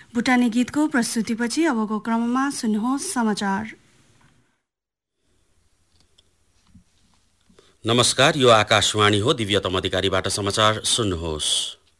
भुटानी गीतको प्रस्तुतिपछि अबको क्रममा सुन्नुहोस् समाचार। नमस्कार, यो आकाशवाणी हो। दिव्यतम अधिकारीबाट समाचार सुन्नुहोस्।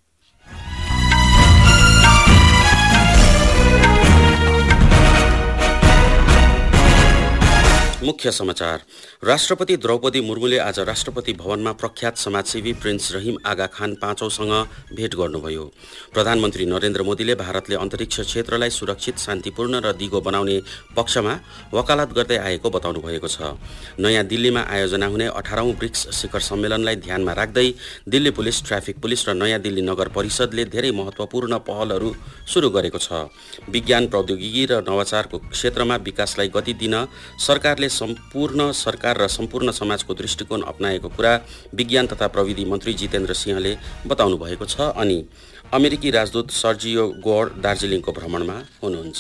मुख्य समाचार। राष्ट्रपति द्रौपदी मुर्मुले आज राष्ट्रपति भवनमा प्रख्यात समाजसेवी प्रिन्स रहिम आगा खान पाँचौँसँग भेट गर्नुभयो। प्रधानमन्त्री नरेन्द्र मोदीले भारतले अन्तरिक्ष क्षेत्रलाई सुरक्षित, शान्तिपूर्ण र दिगो बनाउने पक्षमा वकालत गर्दै आएको बताउनु भएको छ। नयाँ दिल्लीमा आयोजना हुने 18औं ब्रिक्स शिखर सम्मेलनलाई ध्यानमा राख्दै दिल्ली पुलिस, ट्राफिक पुलिस र नयाँ दिल्ली नगर परिषदले धेरै महत्त्वपूर्ण पहलहरू सुरु गरेको छ। विज्ञान, प्रौद्योगिकी र नवाचारको क्षेत्रमा विकासलाई गति दिन सरकारले सरकार र सम्पूर्ण समाजको दृष्टिकोण अपनाएको कुरा विज्ञान तथा प्रविधि मन्त्री जितेन्द्र सिंहले बताउनु भएको छ। अनि अमेरिकी राजदूत सर्जियो गोर दार्जिलिङको भ्रमणमा हुनुहुन्छ।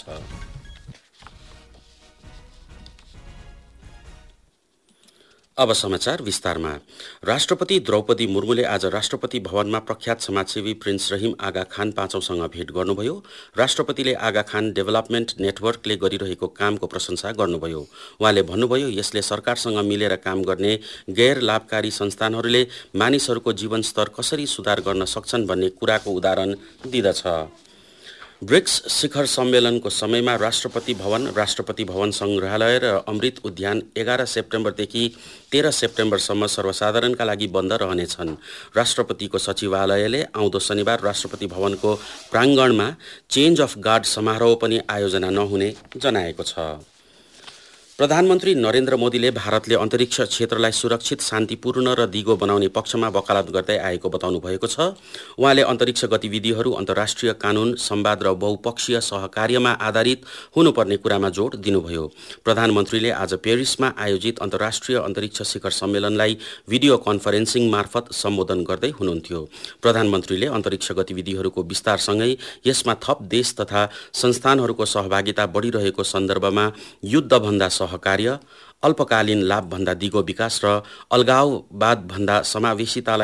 अब समाचार विस्तारमा। राष्ट्रपति द्रौपदी मुर्मुले आज राष्ट्रपति भवनमा प्रख्यात समाजसेवी प्रिन्स रहिम आगा खान पाँचौँसँग भेट गर्नुभयो। राष्ट्रपतिले आगा खान डेभलपमेन्ट नेटवर्कले गरिरहेको कामको प्रशंसा गर्नुभयो। उहाँले भन्नुभयो, यसले सरकारसँग मिलेर काम गर्ने गैर लाभकारी संस्थानहरूले मानिसहरूको जीवनस्तर कसरी सुधार गर्न सक्छन् भन्ने कुराको उदाहरण दिँदछ। ब्रिक्स शिखर सम्मेलनको समयमा राष्ट्रपति भवन संग्रहालय र अमृत उद्यान 11 सेप्टेम्बरदेखि 13 सेप्टेम्बरसम्म सर्वसाधारणका लागि बन्द रहनेछन्। राष्ट्रपतिको सचिवालयले आउँदो शनिबार राष्ट्रपति भवनको प्राङ्गणमा चेन्ज अफ गार्ड समारोह पनि आयोजना नहुने जनाएको छ। प्रधानमन्त्री नरेन्द्र मोदीले भारतले अन्तरिक्ष क्षेत्रलाई सुरक्षित, शान्तिपूर्ण र दिगो बनाउने पक्षमा वकालत गर्दै आएको बताउनु भएको छ। उहाँले अन्तरिक्ष गतिविधिहरू अन्तर्राष्ट्रिय कानून, संवाद र बहुपक्षीय सहकार्यमा आधारित हुनुपर्ने कुरामा जोड दिनुभयो। प्रधानमन्त्रीले आज पेरिसमा आयोजित अन्तर्राष्ट्रिय अन्तरिक्ष शिखर सम्मेलनलाई भिडियो कन्फरेन्सिङ मार्फत सम्बोधन गर्दै हुनुहुन्थ्यो। प्रधानमन्त्रीले अन्तरिक्ष गतिविधिहरूको विस्तारसँगै यसमा थप देश तथा संस्थानहरूको सहभागिता बढिरहेको सन्दर्भमा युद्धभन्दा सहकार्य, अल्पकालीन लाभभन्दा दिगो विकास र अलगाववादभन्दा समावेशितालाई